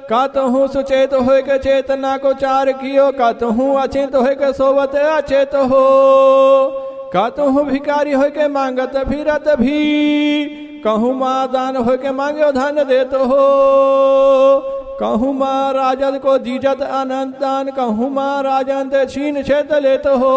कहतहूँ सुचेत हो के चेतना को चार कियो, कहतहूँ अचेत हो के सोवत अचेत हो, कहतहूँ भिकारी हो के मांगत फिरत भी, कहूँ माँ दान हो के मांगो धन देत हो, कहूँ माँ राजद को दीजत अनंत दान, कहूँ माँ राजन ते छीन छेत लेत हो,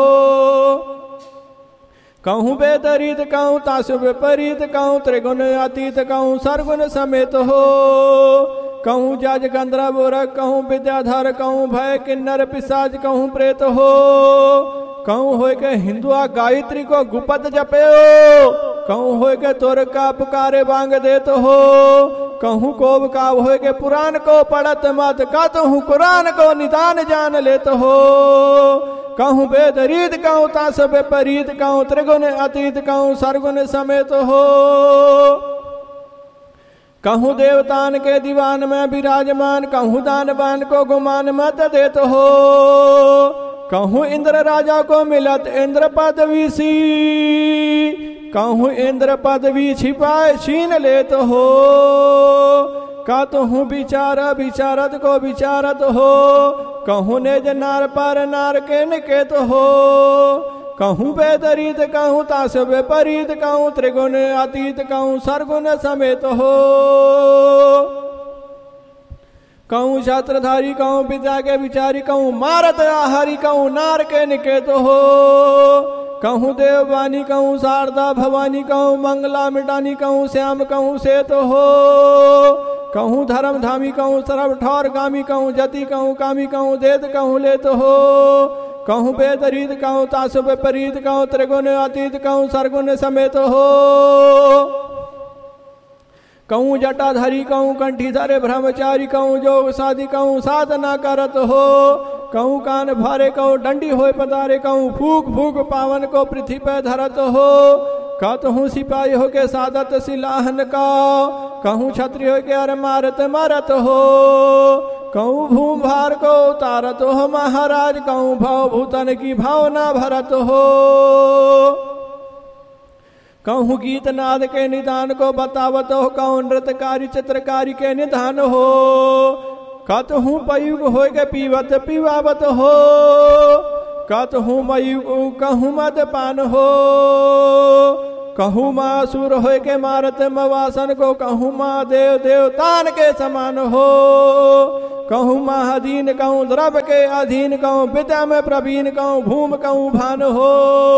कहूँ बेदरीत कहूँ तासु विपरीत कहूँ त्रिगुण अतीत कहूँ सरगुण समेत हो, कहूँ जज गंधर्व उरक कहूँ विद्याधर कहूँ भय किन्नर पिशाच कहूँ प्रेत हो, कहूँ हो के हिंदुआ गायत्री को गुपत जपे हो, कहूँ हो के तोर का पुकारे बांग देत हो, कहूँ कोब का हो के पुराण को पढ़त मत, कहतहूँ कुरान को निदान जान लेत हो, कहूँ वेद रीत कहूँ तास विपरीत कहूँ त्रिगुण अतीत कहूँ सरगुण समेत हो, कहूँ देवतान के दीवान में विराजमान कहूँ दानवान को गुमान मत देत हो, कहूँ इंद्र राजा को मिलत इंद्र पदवी सी, कहूँ इंद्र पदवी छिपाए छीन लेत हो, कहतहूँ विचार विचारत को विचारत हो, कहूँ निज नार पर नार के निकेत हो, कहूँ वेदरीत कहूँ तास विपरीत कहूँ त्रिगुण अतीत कहूँ सरगुण समेत हो, कहूँ छत्रधारी कहूँ विद्या के विचारी कहूँ मारत आहारी कहूँ नार के निकेत हो, कहूँ देववानी कहूँ शारदा भवानी कहूँ मंगला मिटानी कहूँ श्याम कहूँ सेत हो, कहूँ धर्म धामी कहूँ सर्व ठौर गामी कहूँ जति कहूँ कामी कहूँ देत कहूँ लेत हो, कहूँ वेदरीत कहूँ तास विपरीत कहूँ त्रिगुण अतीत कहूँ सरगुण समेत हो, कहूँ जटाधारी कहूँ कंठीधरे ब्रह्मचारी कहूँ जोग साधि कहूँ साधना करत हो, कहूँ कान भारे कहूँ डंडी होए पधारे कहूँ फूक फूक पावन को पृथ्वी पे धरत हो, कहतहूँ सिपाही हो के सादत सिलाहन का, कहूँ क्षत्रिय हो के अर मारत मारत हो, कहूँ भूम भार को उतारत हो महाराज, कहूँ भाव भूतन की भावना भरत हो, कहूँ गीत नाद के निदान को बतावत हो, कहूँ नृत्यकारी चित्रकारी के निधान हो, कहतहूँ पयुग हो के पीवत पीवावत हो, कहतहूँ मयुग कहूँ मदपान हो, कहूँ माँ सुर हो के मारत मवासन को, कहूँ माँ देव देवतान के समान हो, कहूँ माँ अधीन कहूँ द्रव के अधीन कहूँ विद्या में प्रवीण कहूँ भूम कहूँ भान हो,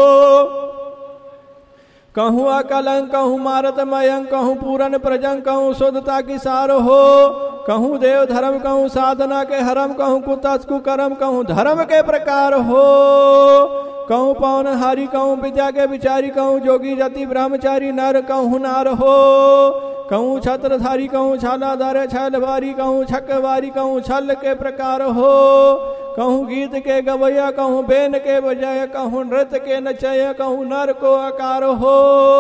कहूँ अकलंक कहूँ मारत मयंक कहूँ पूरन प्रजंग कहूँ शुद्धता की सार हो, कहूँ देव धर्म कहूँ साधना के हरम कहूँ कुतस कुकर्म कहूँ धर्म के प्रकार हो, कहूँ पवन हारी कहूँ विद्या के विचारी कहूँ जोगी जति ब्रह्मचारी नर कहूँ नार हो, कहूँ छत्रधारी कहूँ छालाधार छलवारी कहूँ छकवारी कहूँ छल के प्रकार हो, कहूँ गीत के गवैया कहूँ बेन के बजाय कहूँ नृत्य के नचय कहूँ नर को आकार हो,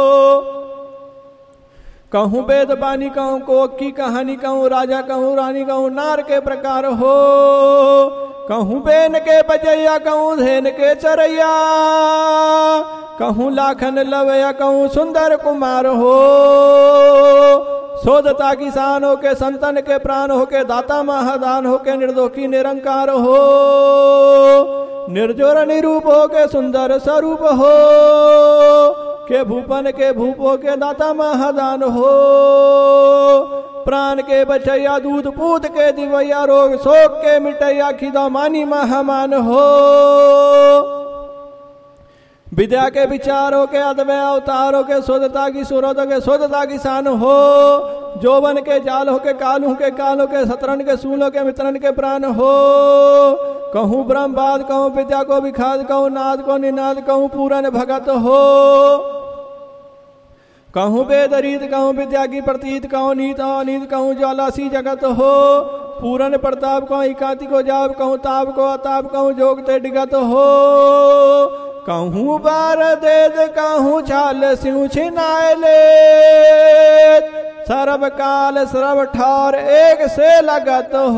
कहूँ वेद बानी कहूँ कोक की कहानी कहूँ राजा कहूँ रानी कहूँ नार के प्रकार हो, कहूँ बेन के बजैया कहूँ धेन के चरैया कहूँ लाखन लवैया कहूँ सुंदर कुमार हो, शोधता किसान हो के संतन के प्राण हो के दाता महादान हो के निर्दोषी निरंकार हो, निर्जोर निरूप हो के सुंदर स्वरूप हो, के भूपन के भूप हो के दाता महादान हो, प्राण के बचैया दूध पूत के दिवैया रोग शोक के मिटैया खिदा मानी महामान हो, विद्या के विचारों के अद्वय अवतारों के शुद्धता की सूरतों के शुद्धता की शान हो, जोवन के जाल हो के कालू के कालों के शतरन के सूलों के मित्रन के प्राण हो, कहूँ ब्रह्मवाद कहूँ विद्या को विखाद कहूँ नाद को निनाद कहूँ पूरन भगत हो, कहूँ वेदरीत कहूँ विद्या की प्रतीत कहूँ नीत अनीत कहूँ ज्वालासी जगत हो, पूरन प्रताप कहूँ इकाति को जाप कहूँ ताप को अताप कहूँ जोग ते डिगत हो, कहूँ बार देद कहूँ छाल सिंह छिनाए ले, सर्व काल सर्व ठौर एक से लगत हो।